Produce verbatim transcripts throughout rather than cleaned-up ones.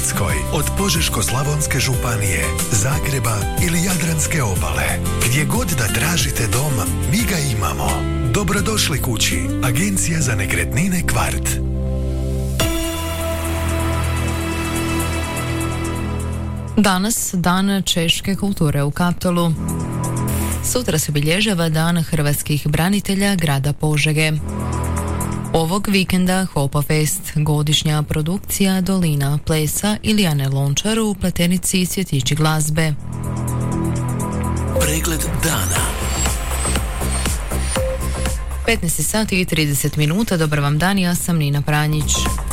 Hrvatskoj, od Požeško-slavonske županije, Zagreba ili Jadranske obale. Gdje god da tražite dom, mi ga imamo. Dobrodošli kući. Agencija za nekretnine Kvart. Danas dan češke kulture u Kaptolu. Sutra se obilježava Dan hrvatskih branitelja grada Požege. Ovog vikenda Hopa Fest, godišnja produkcija Dolina plesa Ilijane Lončar u Pletenici i svjetići glazbe. Pregled dana. petnaest sati i trideset minuta, dobar vam dan, ja sam Nina Pranjić.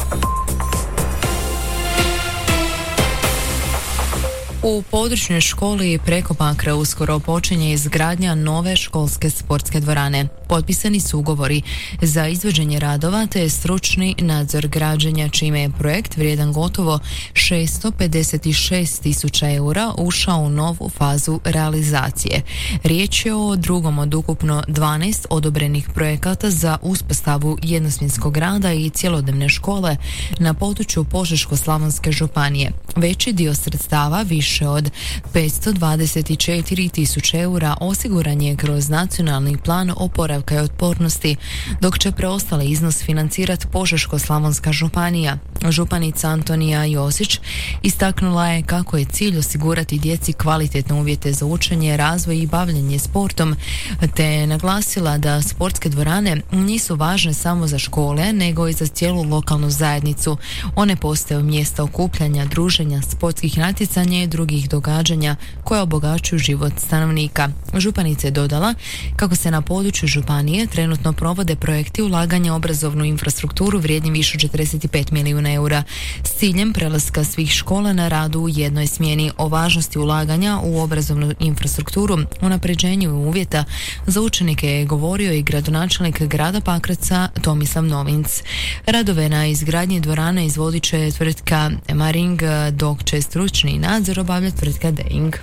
U područnoj školi preko Bakra uskoro počinje izgradnja nove školske sportske dvorane. Potpisani su ugovori za izvođenje radova te stručni nadzor građenja, čime je projekt vrijedan gotovo šesto pedeset šest tisuća eura ušao u novu fazu realizacije. Riječ je o drugom od ukupno dvanaest odobrenih projekata za uspostavu jednosmjenskog rada i cjelodnevne škole na području Požeško-slavonske županije. Veći dio sredstava, više od petsto dvadeset četiri tisuće eura, osiguran je kroz nacionalni plan oporavka i otpornosti, dok će preostali iznos financirati Požeško-slavonska županija. Županica Antonija Josić istaknula je kako je cilj osigurati djeci kvalitetne uvjete za učenje, razvoj i bavljenje sportom, te je naglasila da sportske dvorane nisu važne samo za škole, nego i za cijelu lokalnu zajednicu. One postaju mjesta okupljanja, druženja, sportskih natjecanja i drugih događanja koja obogaćuju život stanovnika. Županica je dodala kako se na području županije trenutno provode projekti ulaganja u obrazovnu infrastrukturu vrijedni više od četrdeset pet milijuna eura s ciljem prelaska svih škola na radu u jednoj smjeni. O važnosti ulaganja u obrazovnu infrastrukturu, unapređenju uvjeta za učenike je govorio i gradonačelnik grada Pakraca Tomislav Novinc. Radove na izgradnji dvorana izvodit će tvrtka Maring, dok će stručni nadzor obavljati tvrtka Deing.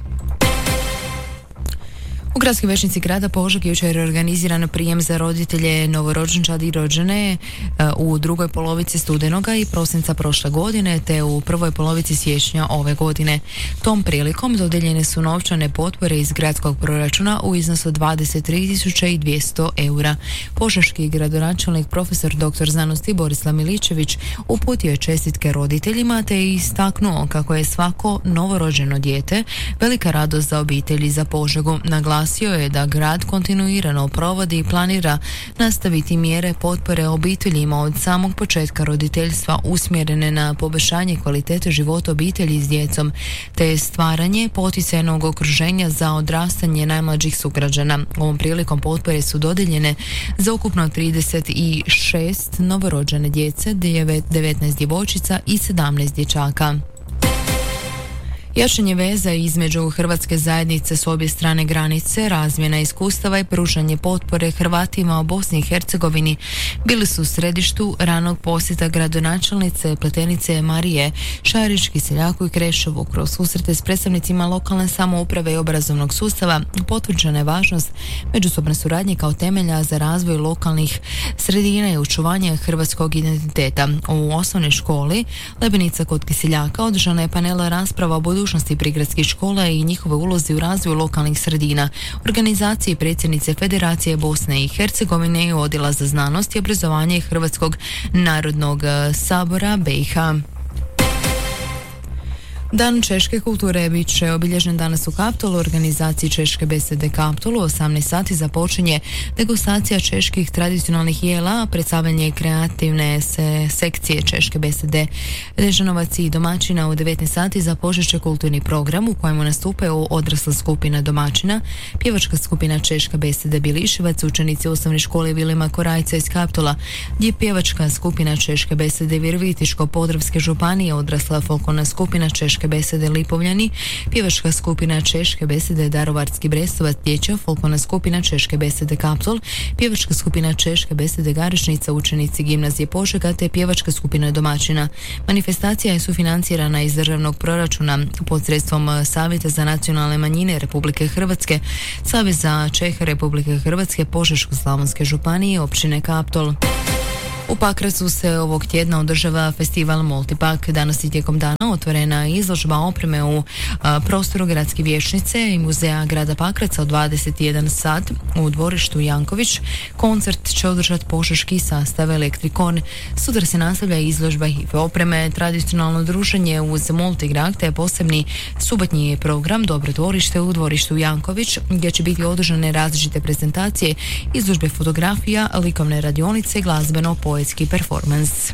U gradskoj vijećnici grada Požege jučer je organiziran prijem za roditelje novorođenčadi i rođene u drugoj polovici studenoga i prosinca prošle godine te u prvoj polovici siječnja ove godine. Tom prilikom dodijeljene su novčane potpore iz gradskog proračuna u iznosu dvadeset tri tisuće dvjesto eura. Požeški gradonačelnik profesor doktor znanosti Borislav Miličević uputio je čestitke roditeljima te je istaknuo kako je svako novorođeno dijete velika radost za obitelj i za Požegu. Naglasio je da grad kontinuirano provodi i planira nastaviti mjere potpore obiteljima od samog početka roditeljstva usmjerene na poboljšanje kvalitete života obitelji s djecom, te stvaranje poticajnog okruženja za odrastanje najmlađih sugrađana. Ovom prilikom potpore su dodijeljene za ukupno trideset šest novorođene djece, devetnaest djevojčica i sedamnaest dječaka. Jačanje veza između hrvatske zajednice s obje strane granice, razmjena iskustava i pružanje potpore Hrvatima u Bosni i Hercegovini bili su u središtu ranog posjeta gradonačelnice Pletenice Marije Šarić-Kiseljaku i Krešovu. Kroz susrete s predstavnicima lokalne samouprave i obrazovnog sustava potvrđena je važnost međusobne suradnje kao temelja za razvoj lokalnih sredina i očuvanje hrvatskog identiteta. U osnovnoj školi Lebenica kod Kiseljaka održana je panela rasprava o budućnosti prigradskih škola i njihove ulozi u razvoju lokalnih sredina. Organizaciji predsjednice Federacije Bosne i Hercegovine i Odjela za znanost i obrazovanje Hrvatskog narodnog sabora B i H. Dan češke kulture bit će obilježen danas u Kaptolu. U organizaciji Češke besede Kaptolu osamnaest sati započinje degustacija čeških tradicionalnih jela, predstavljanje kreativne se sekcije Češke besede Dežanovac i domaćina. U devetnaest sati započet će kulturni program u kojemu nastupaju odrasla skupina domaćina, pjevačka skupina Češka besede Biliševac, učenici osnovne škole Vilima Korajca iz Kaptola, gdje pjevačka skupina Češke besede Virovitičko-podravske županije, odrasla folklorna skupina Češke besede Lipovljani, pjevačka skupina Češke besede Daruvarski Brestovac, dječja folklorna skupina Češke besede Kaptol, pjevačka skupina Češke besede Garešnica, učenici gimnazije Požega te pjevačka skupina domaćina. Manifestacija je sufinancirana iz državnog proračuna pod sredstvom Savjeta za nacionalne manjine Republike Hrvatske, Saveza Čeha Republike Hrvatske, Požeško-slavonske županije, općine Kaptol. U Pakracu se ovog tjedna održava festival Multipak. Danas i tijekom dana otvorena izložba opreme u a, prostoru gradske vijećnice i muzeja grada Pakraca od dvadeset jedan sat u dvorištu Janković. Koncert će održati požeški sastav Elektrikon. Sutra se nastavlja izložba H I V opreme, tradicionalno druženje uz Multigrad te posebni subotnji program Dobro dvorište u dvorištu Janković, gdje će biti održane različite prezentacije, izložbe fotografija, likovne radionice, glazbeno poetski performans.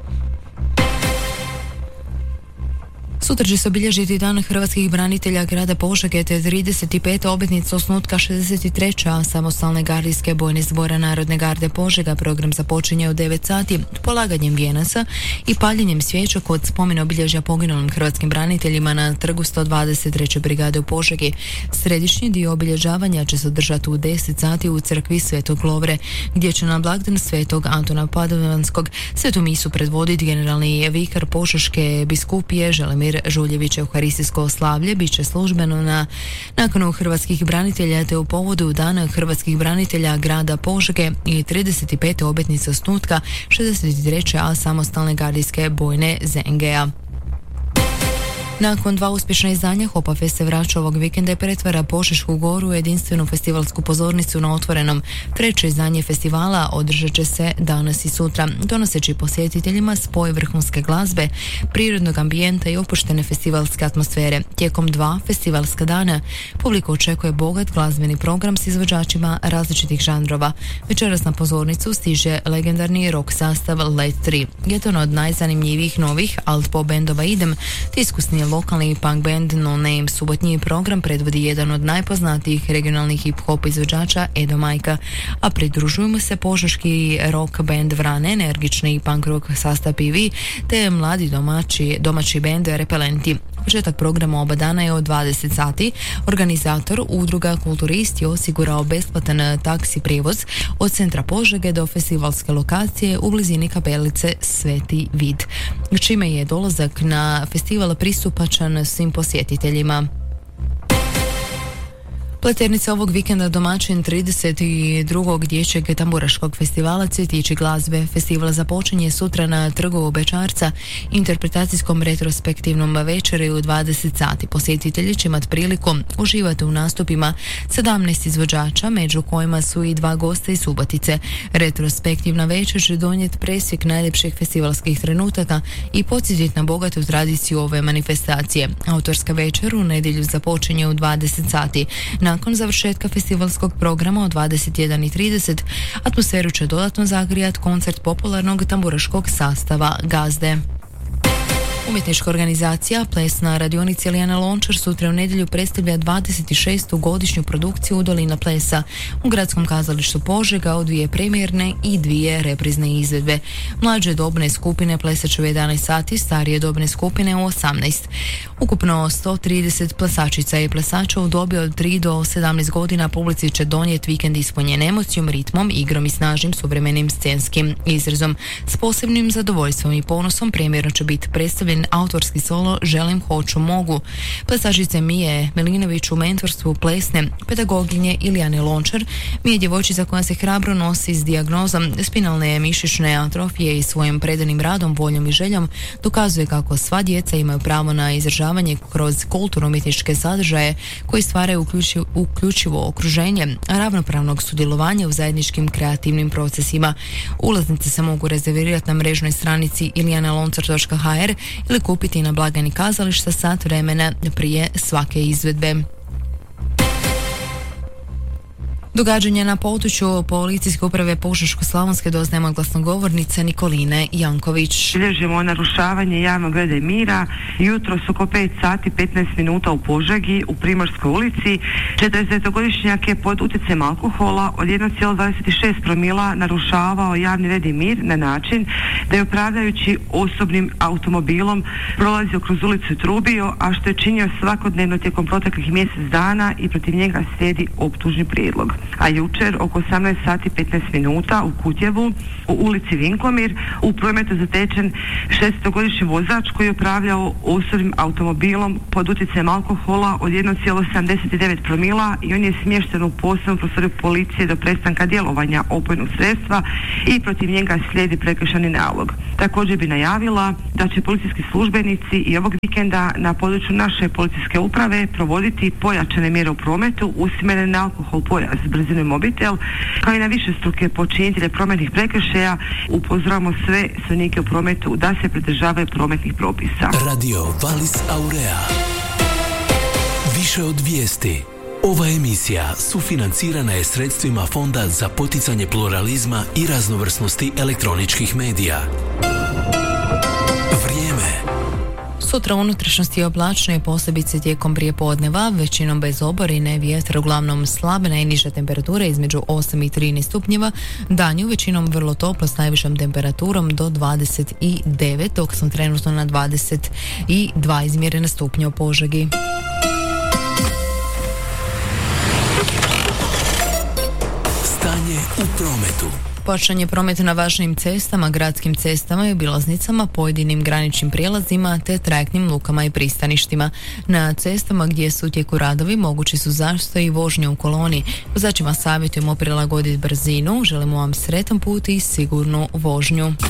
Sutra će se obilježiti Dan hrvatskih branitelja grada Požege te trideset peta obljetnica osnutka šezdeset treće samostalne gardijske bojne zbora Narodne garde Požega. Program započinje u devet sati polaganjem vijenaca i paljenjem svijeća kod spomena obilježja poginulim hrvatskim braniteljima na trgu sto dvadeset treće brigade u Požegi. Središnji dio obilježavanja će se održati u deset sati u crkvi Svetog Lovre, gdje će na blagdan Svetog Antuna Padovanskog svetu misu predvoditi generalni vikar Požeške biskupije Želimir Žuljević. Euharistijsko slavlje bit će službeno na nakonu hrvatskih branitelja te u povodu Dana hrvatskih branitelja grada Požege i trideset pete obljetnice osnutka šezdeset treće a samostalne gardijske bojne Z N G-a. Nakon dva uspješna izdanja Hopafest se vraća ovog vikenda i pretvara Požešku goru u jedinstvenu festivalsku pozornicu na otvorenom. Treće izdanje festivala održat će se danas i sutra, donoseći posjetiteljima spoj vrhunske glazbe, prirodnog ambijenta i opuštene festivalske atmosfere. Tijekom dva festivalska dana publika očekuje bogat glazbeni program s izvođačima različitih žanrova. Večeras na pozornicu stiže legendarni rock sastav Led tri. Jedan od najzanimljivijih novih alt pop bendova Idem, te iskusni lokalni punk band No Name. Subotnji program predvodi jedan od najpoznatijih regionalnih hip-hop izvođača Edo Majka, a pridružujemo se požeški rock band Vrane, energični punk rock sastav P V, te mladi domaći, domaći band Repelenti. Početak programa oba dana je od dvadeset sati. Organizator udruga Kulturist je osigurao besplatan taksi prijevoz od centra Požege do festivalske lokacije u blizini kapelice Sveti Vid, čime je dolazak na festival pristupačan svim posjetiteljima. Pleternica ovog vikenda domaćin trideset drugog dječjeg tamburaškog festivala Cvjetići glazbe. Festival započinje sutra na trgu Bečarca interpretacijskom retrospektivnom večeri u dvadeset sati. Posjetitelji će imati priliku uživati u nastupima sedamnaest izvođača, među kojima su i dva gosta iz Subotice. Retrospektivna večer će donijeti presjek najljepših festivalskih trenutaka i podsjetiti na bogatu tradiciju ove manifestacije. Autorska večer u nedjelju započinje u dvadeset sati. Nakon završetka festivalskog programa od dvadeset jedan i trideset atmosferu će dodatno zagrijati koncert popularnog tamburaškog sastava Gazde. Umjetnička organizacija Plesna radionica Ilijana Lončar sutra u nedjelju predstavlja dvadeset šestu godišnju produkciju Dolina plesa u Gradskom kazalištu Požega od dvije premijerne i dvije reprizne izvedbe. Mlađe dobne skupine plesat će u jedanaest sati, starije dobne skupine u osamnaest. Ukupno sto trideset plesačica i plesača u dobi od tri do sedamnaest godina publici će donijeti vikend ispunjen emocijom, ritmom, igrom i snažnim suvremenim scenskim izrazom. S posebnim zadovoljstvom i ponosom premijerno će biti predstavljen autorski solo Želim, hoću, mogu plesačice Mije Milinović u mentorstvu plesne pedagoginje Ilijane Lončar. Mije je djevojčica koja se hrabro nosi s dijagnozom spinalne mišićne atrofije i svojim predanim radom, voljom i željom dokazuje kako sva djeca imaju pravo na izražavanje kroz kulturno-umjetničke sadržaje koji stvaraju uključivo, uključivo okruženje ravnopravnog sudjelovanja u zajedničkim kreativnim procesima. Ulaznice se mogu rezervirati na mrežnoj stranici ilijana loncar točka ha er ili kupiti na blagajni kazališta sat vremena prije svake izvedbe. Događanja na području policijske uprave Požeško-slavonske doznajemo od glasnogovornice Nikoline Janković. Bilježimo narušavanje javnog reda i mira jutros oko pet sati petnaest minuta u Požegi u Primorskoj ulici. četrdesetogodišnjak je pod utjecajem alkohola od jedan zarez dvadeset šest promila narušavao javni red i mir na način da je upravljajući osobnim automobilom prolazio kroz ulicu i trubio, a što je činio svakodnevno tijekom proteklih mjesec dana i protiv njega slijedi optužni prijedlog. a jučer oko osamnaest sati petnaest minuta u Kutjevu u ulici Vinkomir u prometu zatečen šestogodišnji vozač koji je upravljao osobnim automobilom pod utjecajem alkohola od jedan zarez sedamdeset devet promila i on je smješten u posebnu prostoriju policije do prestanka djelovanja opojnog sredstva i protiv njega slijedi prekršajni nalog. Također bi najavila da će policijski službenici i ovog vikenda na području naše policijske uprave provoditi pojačane mjere u prometu usmjerene na alkohol, pojas, brzinu i mobitel, kao i na višestruke počinitelje prometnih prekršaja. Upozoravamo sve sudionike u prometu da se pridržavaju prometnih propisa. Radio Valis Aurea. Više od vijesti. Ova emisija sufinancirana je sredstvima Fonda za poticanje pluralizma i raznovrsnosti elektroničkih medija. Vrijeme. Sutra unutrašnjosti je oblačno i posebice tijekom prijepodneva, većinom bez oborine, vjetar uglavnom slab, najniže temperature između osam i trinaest stupnjeva, danju većinom vrlo toplo s najvišom temperaturom do dvadeset devet, dok smo trenutno na dvadeset dva izmjerene stupnje u Požegi. Stanje u prometu. Počinje promet na važnim cestama, gradskim cestama i obilaznicama, pojedinim graničnim prijelazima te trajektnim lukama i pristaništima. Na cestama gdje su u tijeku radovi mogući su zastoji i vožnja u koloni. Vozačima savjetujemo prilagoditi brzinu, želimo vam sretan put i sigurnu vožnju.